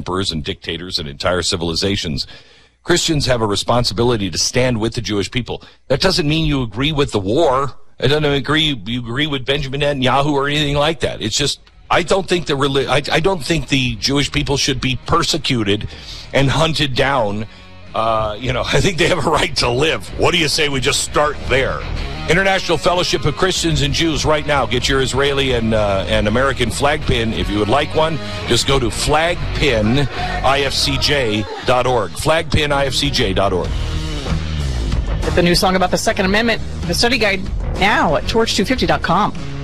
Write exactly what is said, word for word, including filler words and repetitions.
emperors and dictators and entire civilizations. Christians have a responsibility to stand with the Jewish people. That doesn't mean you agree with the war. It doesn't agree you agree with Benjamin Netanyahu or anything like that. It's just I don't think the I, I don't think the Jewish people should be persecuted and hunted down. Uh, you know, I think they have a right to live. What do you say we just start there? International Fellowship of Christians and Jews right now. Get your Israeli and uh, and American flag pin. If you would like one, just go to flag pin I F C J dot org. flag pin I F C J dot org. Get the new song about the Second Amendment, the study guide now at torch two fifty dot com.